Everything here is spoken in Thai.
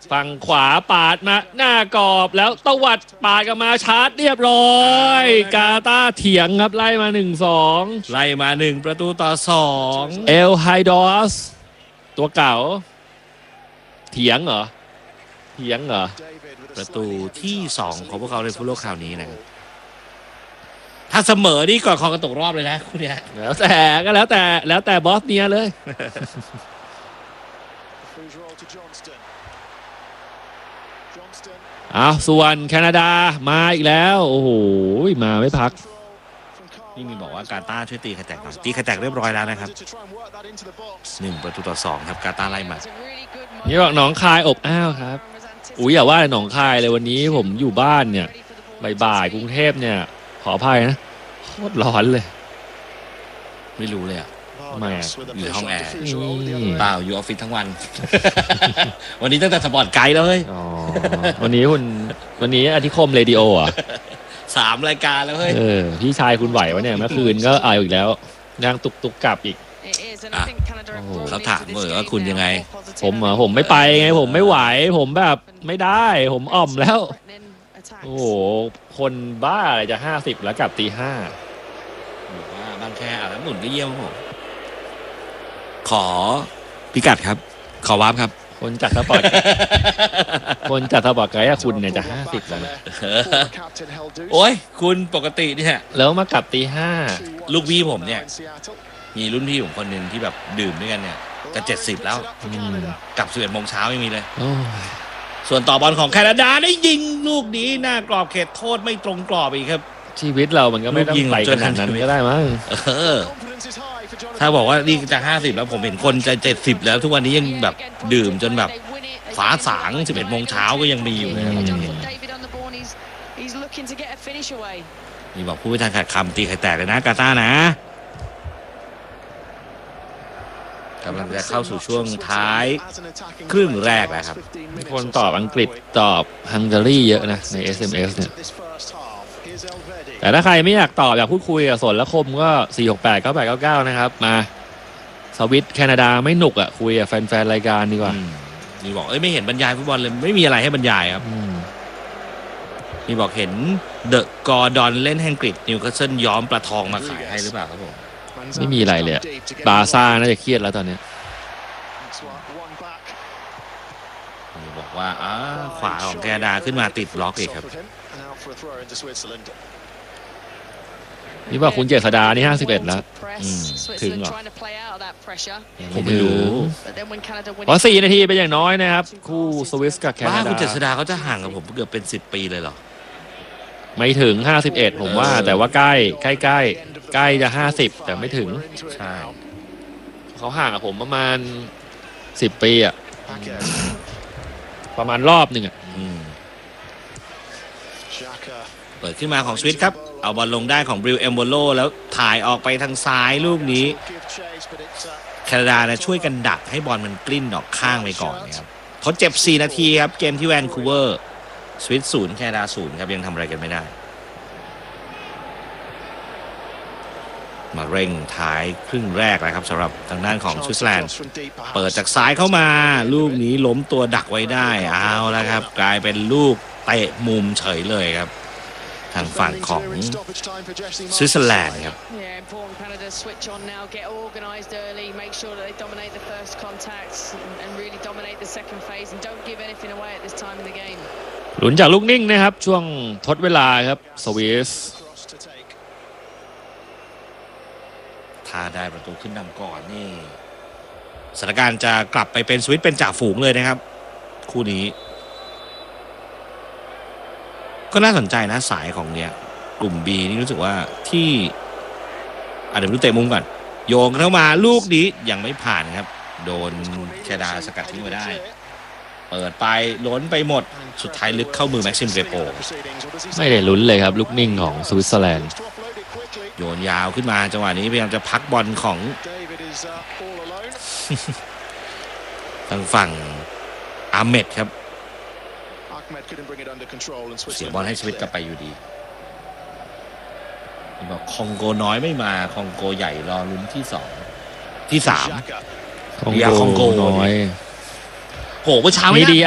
ฝั่งขวาปาดมาหน้ากรอบแล้วตวัดปาดกันมาชาร์จเรียบร้อยกาตาเถียงครับไล่มา 1-2 ไล่มา1-2 เอลไฮดอสตัวเก่าเถียงเหรอประตูที่2ของพวกเขาในฟุตบอลคราวนี้นะครับถ้าเสมอนี่ก่อนคอกระตกรอบเลยนะคุณเนี่ยแล้วแต่บอสเนียเลยส่วนแคนาดามาอีกแล้วโอ้โหมาไม่พักนี่มีบอกว่ากาตาร์ช่วยตีไข่แตกหน่อยตีไข่แตกเรียบร้อยแล้วนะครับ1-2ครับกาตาร์ไล่มานี่บอกหนองคายอบอ้าวครับอย่าว่าหนองคายเลยวันนี้ผมอยู่บ้านเนี่ยบ่ายกรุงเทพเนี่ยขออภัยนะโคตรร้อนเลยไม่รู้เลยมาอยู่ห้องแอร์เปล่าอยู่ออฟฟิศทั้งวัน วันนี้ตั้งแต่สปอร์ตไกด์แล้วเฮ้ยวันนี้อาทิคมเรดิโอ 3 รายการแล้วเฮ้ยพี่ชายคุณไหววะเนี่ยเมื่อคืนก็เอาอีกแล้วย่างตุกกลับอีกเขาถามว่าคุณยังไงผมไม่ไปไงผมไม่ไหวผมแบบไม่ได้ผมอ่อมแล้วโอ้โหคนบ้าอะไรจะ50แล้วกลับตี 5 บางแค่แล้วหมุนก็เยี่ยมผมขอพิกัดครับขอวาร์ปครับคนจัดสปอร์ตไกด์คุณเนี่ยจะ50แล้วโอ้ยคุณปกติเนี่ยแล้วมากลับตี 5ลูกพี่ผมเนี่ยมีรุ่นพี่ผมคนหนึ่งที่แบบดื่มด้วยกันเนี่ยจะ70แล้วกลับ11 โมงเช้ายังมีเลยส่วนต่อบอลของแคนาดาได้ยิงลูกนี้หน้ากรอบเขตโทษไม่ตรงกรอบอีกครับชีวิตเรามันก็ไม่ต้องไปขนาดนั้นก็ได้มั้งถ้าบอกว่านี่จะ50แล้วผมเห็นคนจะ70แล้วทุกวันนี้ยังแบบดื่มจนแบบฟ้าสาง11 โมงเช้าก็ยังมีอยู่เลยนี่บอกผู้พิทักษ์ขาดคำตีไข่แตกเลยนะกาตาร์นะกำลังจะเข้าสู่ช่วงท้ายครึ่งแรกแล้วครับมีคนตอบอังกฤษตอบฮังการีเยอะนะใน SMS เนี่ยแต่ถ้าใครไม่อยากตอบอยากพูดคุยกับสนและคมก็4689899นะครับมาสวิตแคนาดาไม่หนุกคุยกับแฟนๆรายการดีกว่านี่บอกไม่เห็นบรรยายฟุตบอลเลยไม่มีอะไรให้บรรยายครับนี่บอกเห็นเดอะกอร์ดอนเล่นแฮงกฤษนิวคาสเซิลย้อมปลาทองมาขายให้หรือเปล่าครับผมไม่มีอะไรเลยบาซ่าน่าจะเครียดแล้วตอนนี้บอกว่าขวาของแคนาดาขึ้นมาติดบล็อกอีกครับนี่ว่าคุณเจษดานี่51แล้วถึงเหรอผมไม่รู้เพราะ4 นาทีเป็นอย่างน้อยนะครับคู่สวิสกับแคนาดาคุณเจษดาเขาจะห่างกับผมเกือบเป็น10 ปีเลยเหรอไม่ถึง51ผมว่าแต่ว่าใกล้จะ50แต่ไม่ถึงใช่เขาห่างกับผมประมาณ10 ปีประมาณรอบหนึ่งเปิดขึ้นมาของสวิตครับเอาบอลลงได้ของบริลเอมโบโลแล้วถ่ายออกไปทางซ้ายลูกนี้แคนาดาช่วยกันดักให้บอลมันกลิ้นออกข้างไปก่อนนะครับทดเจ็บ4 นาทีครับเกมที่แวนคูเวอร์สวิต0แคนาดา0ครับยังทำอะไรกันไม่ได้มาเร่งท้ายครึ่งแรกนะครับสำหรับทางด้านของสวิตเซอร์แลนด์เปิดจากซ้ายเข้ามาลูกนี้ล้มตัวดักไว้ได้เอาแล้วครับกลายเป็นลูกเตะมุมเฉยเลยครับทางฝั่งของสวิตเซอร์แลนด์ครับหลุนจากลูกนิ่งนะครับช่วงทดเวลาครับสวิสถ้าได้ประตูขึ้นนำก่อนนี่สถานการณ์จะกลับไปเป็นสวิตเป็นจ่าฝูงเลยนะครับคู่นี้ก็น่าสนใจนะสายของเนี้ยกลุ่ม B นี่รู้สึกว่าที่เดี๋ยวดูเตะมุมก่อนโยงเข้ามาลูกนี้ยังไม่ผ่านครับโดนแคนาดาสกัดทิ้งไว้ได้เปิดไปล้นไปหมดสุดท้ายลึกเข้ามือแม็กซิมเกรโปไม่ได้ลุ้นเลยครับลูกนิ่งของสวิตเซอร์แลนด์โยนยาวขึ้นมาจังหวะนี้พยายามจะพักบอลของทางฝั่งอาเมดครับเสียบอลให้สวิตกลับไปอยู่ดีบอกคองโกน้อยไม่มาคองโกใหญ่รอลุ้นที่2ที่3 คองโกน้อยโหเมื่อเช้าไม่